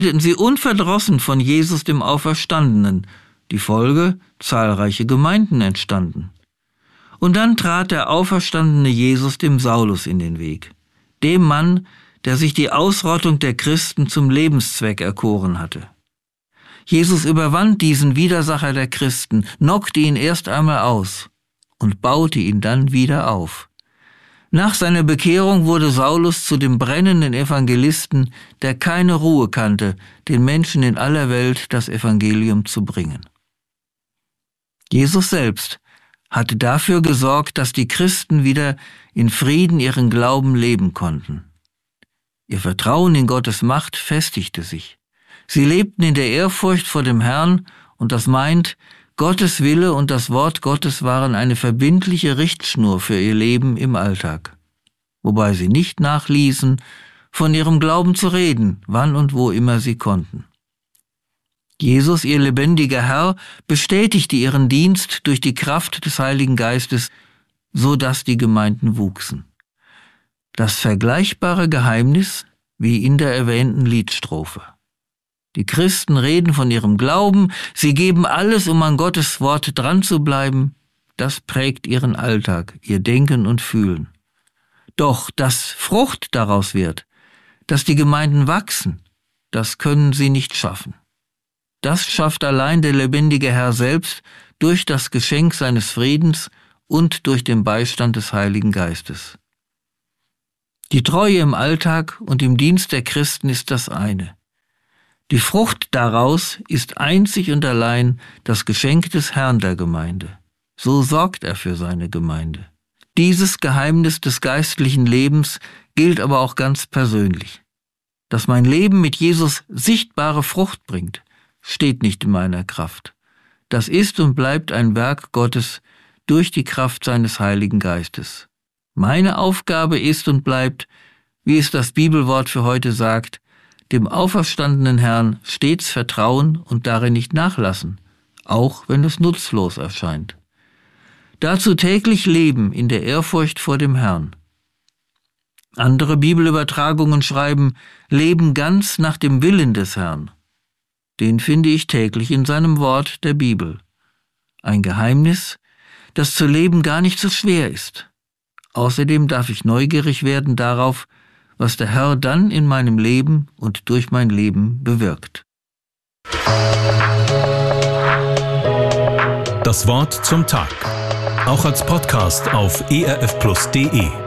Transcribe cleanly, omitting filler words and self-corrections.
redeten sie unverdrossen von Jesus dem Auferstandenen. Die Folge: zahlreiche Gemeinden entstanden. Und dann trat der auferstandene Jesus dem Saulus in den Weg, dem Mann, der sich die Ausrottung der Christen zum Lebenszweck erkoren hatte. Jesus überwand diesen Widersacher der Christen, knockte ihn erst einmal aus und baute ihn dann wieder auf. Nach seiner Bekehrung wurde Saulus zu dem brennenden Evangelisten, der keine Ruhe kannte, den Menschen in aller Welt das Evangelium zu bringen. Jesus selbst hatte dafür gesorgt, dass die Christen wieder in Frieden ihren Glauben leben konnten. Ihr Vertrauen in Gottes Macht festigte sich. Sie lebten in der Ehrfurcht vor dem Herrn, und das meint, Gottes Wille und das Wort Gottes waren eine verbindliche Richtschnur für ihr Leben im Alltag. Wobei sie nicht nachließen, von ihrem Glauben zu reden, wann und wo immer sie konnten. Jesus, ihr lebendiger Herr, bestätigte ihren Dienst durch die Kraft des Heiligen Geistes, so dass die Gemeinden wuchsen. Das vergleichbare Geheimnis wie in der erwähnten Liedstrophe. Die Christen reden von ihrem Glauben, sie geben alles, um an Gottes Wort dran zu bleiben. Das prägt ihren Alltag, ihr Denken und Fühlen. Doch dass Frucht daraus wird, dass die Gemeinden wachsen, das können sie nicht schaffen. Das schafft allein der lebendige Herr selbst durch das Geschenk seines Friedens und durch den Beistand des Heiligen Geistes. Die Treue im Alltag und im Dienst der Christen ist das eine. Die Frucht daraus ist einzig und allein das Geschenk des Herrn der Gemeinde. So sorgt er für seine Gemeinde. Dieses Geheimnis des geistlichen Lebens gilt aber auch ganz persönlich. Dass mein Leben mit Jesus sichtbare Frucht bringt, steht nicht in meiner Kraft. Das ist und bleibt ein Werk Gottes durch die Kraft seines Heiligen Geistes. Meine Aufgabe ist und bleibt, wie es das Bibelwort für heute sagt, dem auferstandenen Herrn stets vertrauen und darin nicht nachlassen, auch wenn es nutzlos erscheint. Dazu täglich leben in der Ehrfurcht vor dem Herrn. Andere Bibelübertragungen schreiben, leben ganz nach dem Willen des Herrn. Den finde ich täglich in seinem Wort der Bibel. Ein Geheimnis, das zu leben gar nicht so schwer ist. Außerdem darf ich neugierig werden darauf, was der Herr dann in meinem Leben und durch mein Leben bewirkt. Das Wort zum Tag. Auch als Podcast auf erfplus.de.